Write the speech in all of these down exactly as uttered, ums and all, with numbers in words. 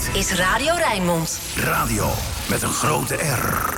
Dit is Radio Rijnmond. Radio met een grote R.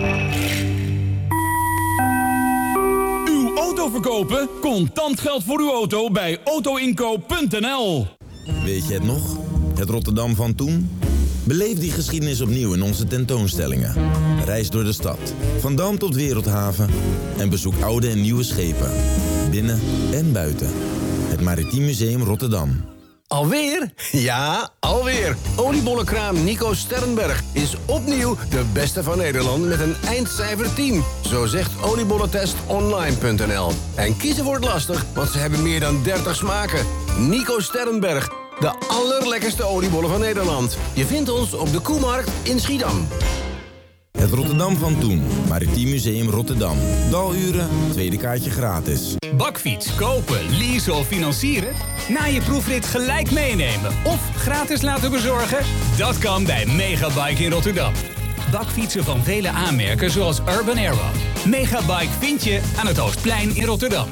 Uw auto verkopen? Contant geld voor uw auto bij autoinkoop punt n l. Weet je het nog? Het Rotterdam van toen? Beleef die geschiedenis opnieuw in onze tentoonstellingen. Reis door de stad, van Dam tot Wereldhaven en bezoek oude en nieuwe schepen. Binnen en buiten. Het Maritiem Museum Rotterdam. Alweer? Ja, alweer. Oliebollenkraam Nico Sterrenberg is opnieuw de beste van Nederland met een eindcijfer tien. Zo zegt oliebollentestonline punt n l. En kiezen wordt lastig, want ze hebben meer dan dertig smaken. Nico Sterrenberg, de allerlekkerste oliebollen van Nederland. Je vindt ons op de Koemarkt in Schiedam. Het Rotterdam van toen. Maritiem Museum Rotterdam. Daluren, tweede kaartje gratis. Bakfiets, kopen, leasen of financieren? Na je proefrit gelijk meenemen of gratis laten bezorgen? Dat kan bij Megabike in Rotterdam. Bakfietsen van vele aanmerken zoals Urban Arrow. Megabike vind je aan het Oostplein in Rotterdam.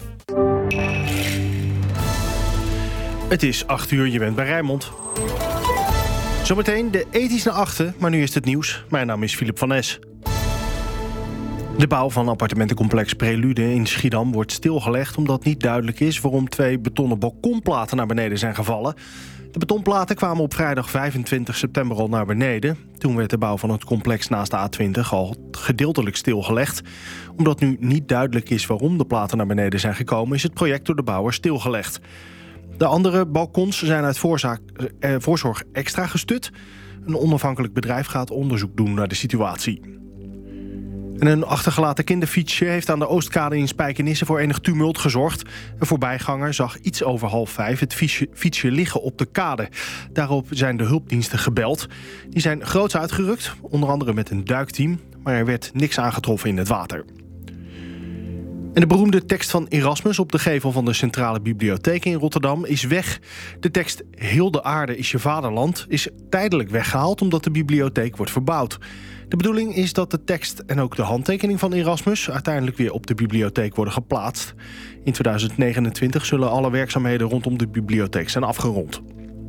Het is acht uur, je bent bij Rijnmond. Zometeen de ethisch naar achten, maar nu is het nieuws. Mijn naam is Filip van Es. De bouw van appartementencomplex Prelude in Schiedam wordt stilgelegd omdat niet duidelijk is waarom twee betonnen balkonplaten naar beneden zijn gevallen. De betonplaten kwamen op vrijdag vijfentwintig september al naar beneden. Toen werd de bouw van het complex naast de A twintig al gedeeltelijk stilgelegd. Omdat nu niet duidelijk is waarom de platen naar beneden zijn gekomen, is het project door de bouwer stilgelegd. De andere balkons zijn uit voorzaak, eh, voorzorg extra gestut. Een onafhankelijk bedrijf gaat onderzoek doen naar de situatie. En een achtergelaten kinderfietsje heeft aan de Oostkade in Spijkenisse voor enig tumult gezorgd. Een voorbijganger zag iets over half vijf het fietsje, fietsje liggen op de kade. Daarop zijn de hulpdiensten gebeld. Die zijn groots uitgerukt, onder andere met een duikteam. Maar er werd niks aangetroffen in het water. En de beroemde tekst van Erasmus op de gevel van de Centrale Bibliotheek in Rotterdam is weg. De tekst "Heel de aarde is je vaderland" is tijdelijk weggehaald omdat de bibliotheek wordt verbouwd. De bedoeling is dat de tekst en ook de handtekening van Erasmus uiteindelijk weer op de bibliotheek worden geplaatst. In tweeduizend negenentwintig zullen alle werkzaamheden rondom de bibliotheek zijn afgerond.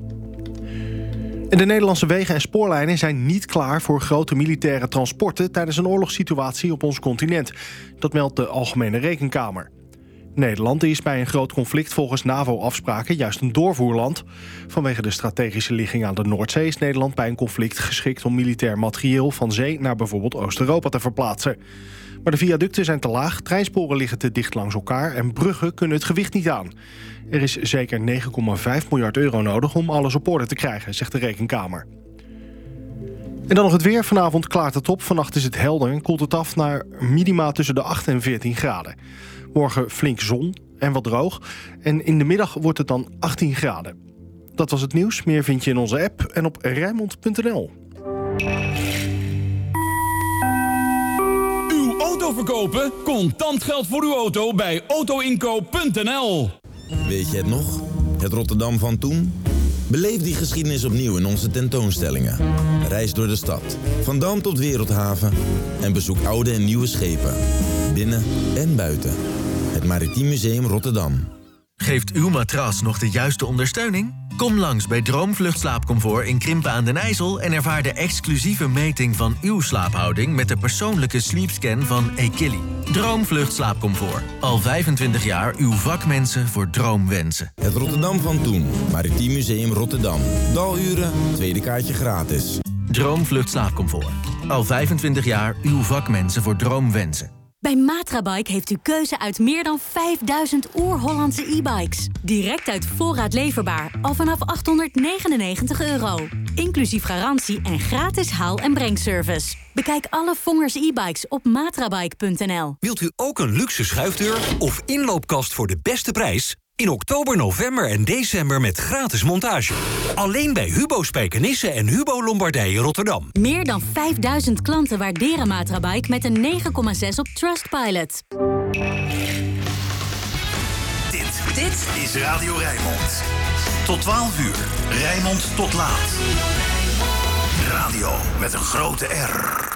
En de Nederlandse wegen en spoorlijnen zijn niet klaar voor grote militaire transporten tijdens een oorlogssituatie op ons continent. Dat meldt de Algemene Rekenkamer. Nederland is bij een groot conflict volgens NAVO-afspraken juist een doorvoerland. Vanwege de strategische ligging aan de Noordzee is Nederland bij een conflict geschikt om militair materieel van zee naar bijvoorbeeld Oost-Europa te verplaatsen. Maar de viaducten zijn te laag, treinsporen liggen te dicht langs elkaar en bruggen kunnen het gewicht niet aan. Er is zeker negen komma vijf miljard euro nodig om alles op orde te krijgen, zegt de Rekenkamer. En dan nog het weer. Vanavond klaart het op. Vannacht is het helder en koelt het af naar minima tussen de acht en veertien graden. Morgen flink zon en wat droog. En in de middag wordt het dan achttien graden. Dat was het nieuws. Meer vind je in onze app en op rijnmond punt n l. Uw auto verkopen? Contant geld voor uw auto bij autoinkoop punt n l. Weet je het nog? Het Rotterdam van toen? Beleef die geschiedenis opnieuw in onze tentoonstellingen. Reis door de stad, van Dam tot Wereldhaven en bezoek oude en nieuwe schepen. Binnen en buiten. Het Maritiem Museum Rotterdam. Geeft uw matras nog de juiste ondersteuning? Kom langs bij Droomvlucht Slaapcomfort in Krimpen aan den IJssel en ervaar de exclusieve meting van uw slaaphouding met de persoonlijke sleepscan van Equilly. Droomvlucht Slaapcomfort. Al vijfentwintig jaar uw vakmensen voor droomwensen. Het Rotterdam van toen. Maritiem Museum Rotterdam. Daluren, tweede kaartje gratis. Droomvlucht Slaapcomfort. Al vijfentwintig jaar uw vakmensen voor droomwensen. Bij Matrabike heeft u keuze uit meer dan vijfduizend oer-Hollandse e-bikes. Direct uit voorraad leverbaar, al vanaf achthonderdnegenennegentig euro. Inclusief garantie en gratis haal- en brengservice. Bekijk alle Vongers e-bikes op matrabike punt n l. Wilt u ook een luxe schuifdeur of inloopkast voor de beste prijs? In oktober, november en december met gratis montage. Alleen bij Hubo Spijkenisse en Hubo Lombardije Rotterdam. Meer dan vijfduizend klanten waarderen Matrabike met een negen komma zes op Trustpilot. Dit, dit is Radio Rijnmond. Tot twaalf uur. Rijnmond tot laat. Radio met een grote R.